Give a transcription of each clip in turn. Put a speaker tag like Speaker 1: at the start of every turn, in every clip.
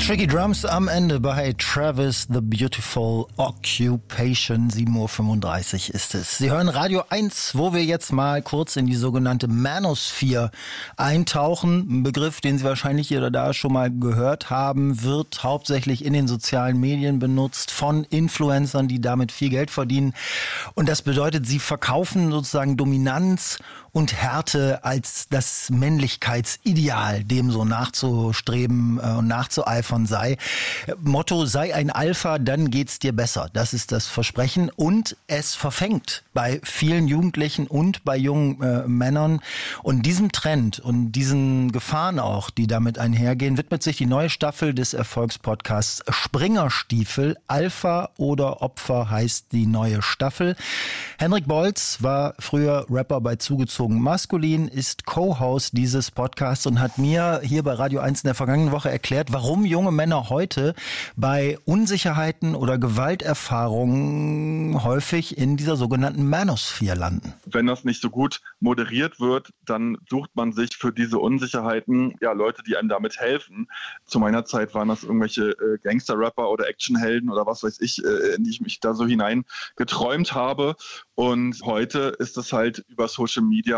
Speaker 1: Tricky Drums am Ende bei Travis The Beautiful Occupation. 7:35 Uhr ist es. Sie hören Radio 1, wo wir jetzt mal kurz in die sogenannte Manosphere eintauchen. Ein Begriff, den Sie wahrscheinlich hier oder da schon mal gehört haben, wird hauptsächlich in den sozialen Medien benutzt von Influencern, die damit viel Geld verdienen. Und das bedeutet, sie verkaufen sozusagen Dominanz und Härte als das Männlichkeitsideal, dem so nachzustreben und nachzueifern sei. Motto: sei ein Alpha, dann geht's dir besser. Das ist das Versprechen. Und es verfängt bei vielen Jugendlichen und bei jungen Männern. Und diesem Trend und diesen Gefahren auch, die damit einhergehen, widmet sich die neue Staffel des Erfolgspodcasts Springerstiefel. Alpha oder Opfer heißt die neue Staffel. Henrik Bolz war früher Rapper bei Zugezogen Maskulin, ist Co-Host dieses Podcasts und hat mir hier bei Radio 1 in der vergangenen Woche erklärt, warum junge Männer heute bei Unsicherheiten oder Gewalterfahrungen häufig in dieser sogenannten Manosphere landen.
Speaker 2: Wenn das nicht so gut moderiert wird, dann sucht man sich für diese Unsicherheiten Leute, die einem damit helfen. Zu meiner Zeit waren das irgendwelche Gangster-Rapper oder Actionhelden oder was weiß ich, in die ich mich da so hinein geträumt habe. Und heute ist es halt über Social Media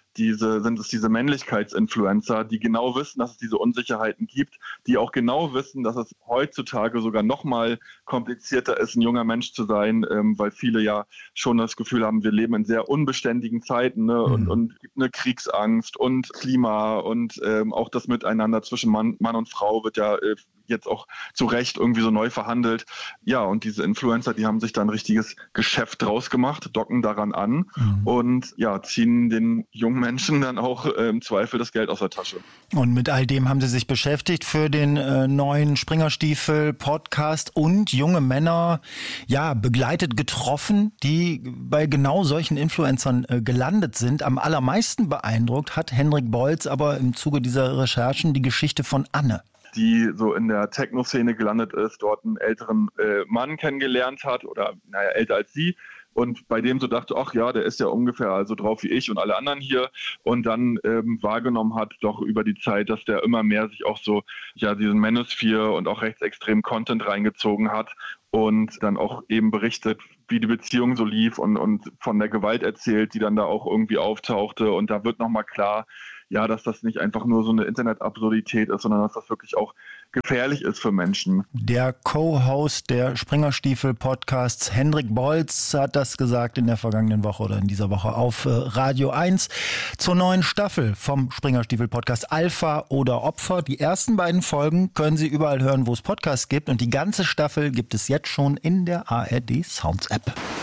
Speaker 2: sind es diese Männlichkeitsinfluencer, die genau wissen, dass es diese Unsicherheiten gibt, die auch genau wissen, dass es heutzutage sogar noch mal komplizierter ist, ein junger Mensch zu sein, weil viele ja schon das Gefühl haben, wir leben in sehr unbeständigen Zeiten, ne? Und gibt eine Kriegsangst und Klima und auch das Miteinander zwischen Mann und Frau wird ja jetzt auch zu Recht irgendwie so neu verhandelt. Ja, und diese Influencer, die haben sich da ein richtiges Geschäft draus gemacht, docken daran an und ziehen den jungen Menschen dann auch im Zweifel das Geld aus der Tasche.
Speaker 1: Und mit all dem haben Sie sich beschäftigt für den neuen Springerstiefel-Podcast und junge Männer begleitet, getroffen, die bei genau solchen Influencern gelandet sind. Am allermeisten beeindruckt hat Henrik Bolz aber im Zuge dieser Recherchen die Geschichte von Anne,
Speaker 2: die so in der Techno-Szene gelandet ist, dort einen älteren Mann kennengelernt hat oder älter als sie und bei dem so dachte, ach ja, der ist ja ungefähr so drauf wie ich und alle anderen hier und dann wahrgenommen hat doch über die Zeit, dass der immer mehr sich auch so diesen Manosphere und auch rechtsextremen Content reingezogen hat und dann auch eben berichtet, wie die Beziehung so lief und von der Gewalt erzählt, die dann da auch irgendwie auftauchte und da wird nochmal klar, dass das nicht einfach nur so eine Internet-Absurdität ist, sondern dass das wirklich auch gefährlich ist für Menschen.
Speaker 1: Der Co-Host der Springerstiefel-Podcasts, Henrik Bolz, hat das gesagt in der vergangenen Woche oder in dieser Woche auf Radio 1 zur neuen Staffel vom Springerstiefel-Podcast Alpha oder Opfer. Die ersten beiden Folgen können Sie überall hören, wo es Podcasts gibt und die ganze Staffel gibt es jetzt schon in der ARD Sounds App.